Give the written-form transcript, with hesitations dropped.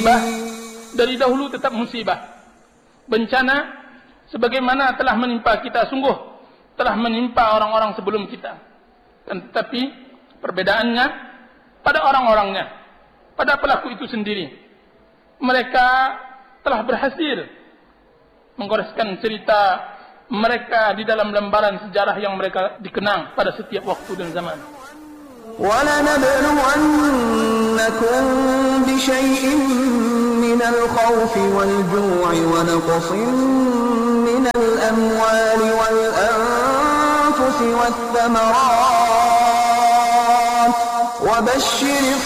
musibah dari dahulu tetap musibah. Bencana sebagaimana telah menimpa kita, sungguh telah menimpa orang-orang sebelum kita. Dan tetapi perbedaannya pada orang-orangnya, pada pelaku itu sendiri. Mereka telah berhasil menggoreskan cerita mereka di dalam lembaran sejarah yang mereka dikenang pada setiap waktu dan zaman. وَلَنَبْلُوَنَّكُمْ بِشَيْءٍ مِّنَ الْخَوْفِ وَالْجُوعِ وَنَقْصٍ مِّنَ الْأَمْوَالِ وَالْأَنفُسِ وَالثَّمَرَاتِ وَبَشِّرِ